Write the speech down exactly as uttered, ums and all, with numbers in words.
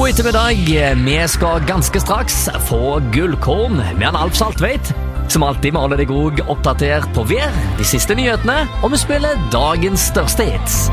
God ettermiddag. Vi skal ganske straks få gullkorn med en Alf Saltveit. Som alltid må holde deg også oppdatert på vær, de siste nyhetene, og vi spiller dagens største hits.